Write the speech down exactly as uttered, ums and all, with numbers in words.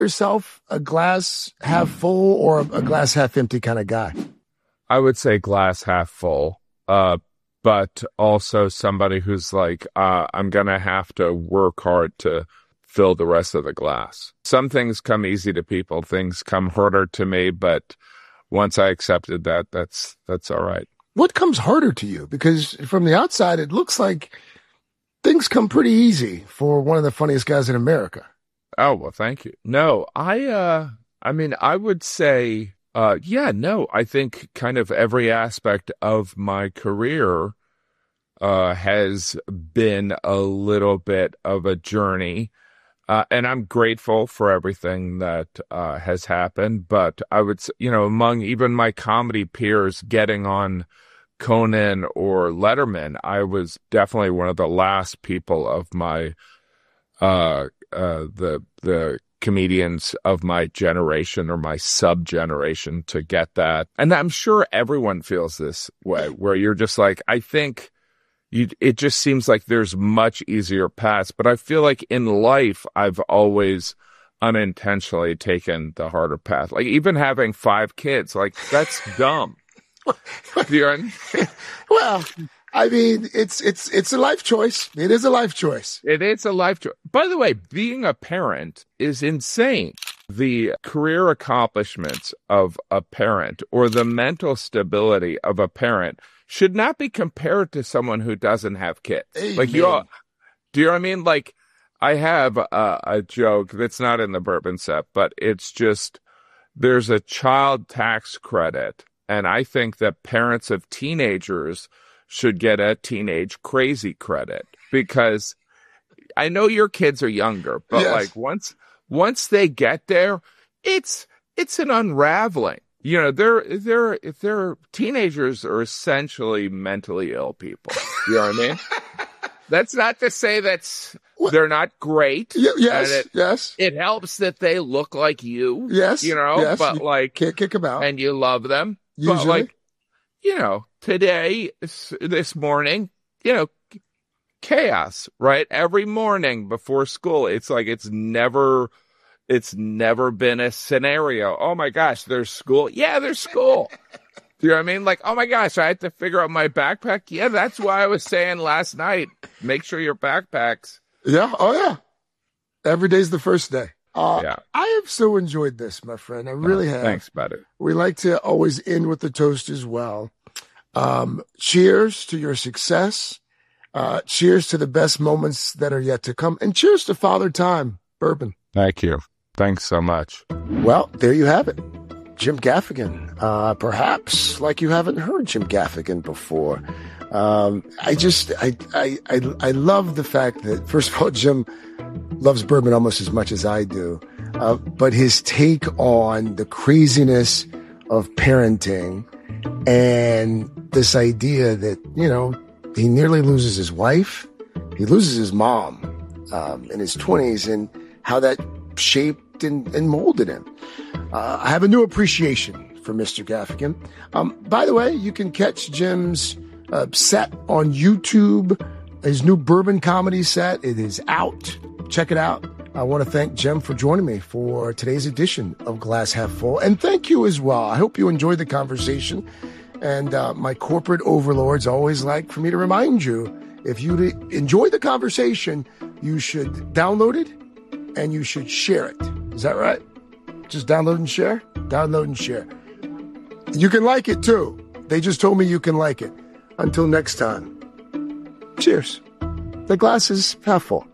yourself a glass half full or a glass half empty kind of guy? I would say glass half full, uh, but also somebody who's like, uh, I'm going to have to work hard to fill the rest of the glass. Some things come easy to people, things come harder to me, but once I accepted that, that's that's all right. What comes harder to you? Because from the outside, it looks like things come pretty easy for one of the funniest guys in America. Oh, well, thank you. No, I, uh, I mean, I would say, uh, yeah, no, I think kind of every aspect of my career uh, has been a little bit of a journey. Uh, and I'm grateful for everything that uh, has happened. But I would, you know, among even my comedy peers getting on Conan or Letterman, I was definitely one of the last people of my, uh, uh, the the comedians of my generation or my sub-generation to get that. And I'm sure everyone feels this way, where you're just like, I think... You, it just seems like there's much easier paths, but I feel like in life, I've always unintentionally taken the harder path. Like even having five kids, like that's dumb. Do you know what I mean? Well, I mean, it's, it's, it's a life choice. It is a life choice. It is a life choice. By the way, being a parent is insane. The career accomplishments of a parent or the mental stability of a parent should not be compared to someone who doesn't have kids. Amen. Like you all, do you know what I mean? Like I have a, a joke that's not in the Bourbon set, but it's just, there's a child tax credit. And I think that parents of teenagers should get a teenage crazy credit, because I know your kids are younger, but yes. like once, once they get there, it's, it's an unraveling. You know, they're, they're, if they're teenagers are essentially mentally ill people. You know what I mean? That's not to say that's, what? They're not great. Y- yes, it, yes. It helps that they look like you. Yes, you know, yes. but you like, can't kick them out. And you love them. Usually. But like, you know, today, this morning, you know, chaos, right? Every morning before school, it's like, it's never, It's never been a scenario. Oh my gosh, there's school. Yeah, there's school. Do you know what I mean? Like, oh my gosh, I had to figure out my backpack. Yeah, that's why I was saying last night, make sure your backpacks. Yeah. Oh yeah. Every day's the first day. Uh, yeah. I have so enjoyed this, my friend. I really oh, have. Thanks, buddy. We like to always end with the toast as well. Um, cheers to your success. Uh, cheers to the best moments that are yet to come. And cheers to Father Time, Bourbon. Thank you. Thanks so much. Well, there you have it. Jim Gaffigan. Uh, perhaps like you haven't heard Jim Gaffigan before. Um, I just, I, I, I, I love the fact that, first of all, Jim loves bourbon almost as much as I do. Uh, but his take on the craziness of parenting and this idea that, you know, he nearly loses his wife. He loses his mom, um, in his twenties, and how that shaped and, and molded him. Uh, I have a new appreciation for Mister Gaffigan. Um, by the way, you can catch Jim's uh, set on YouTube, his new bourbon comedy set. It is out. Check it out. I want to thank Jim for joining me for today's edition of Glass Half Full. And thank you as well. I hope you enjoyed the conversation. And uh, my corporate overlords always like for me to remind you, if you enjoy the conversation, you should download it and you should share it. Is that right? Just download and share? Download and share. You can like it too. They just told me you can like it. Until next time. Cheers. The glass is half full.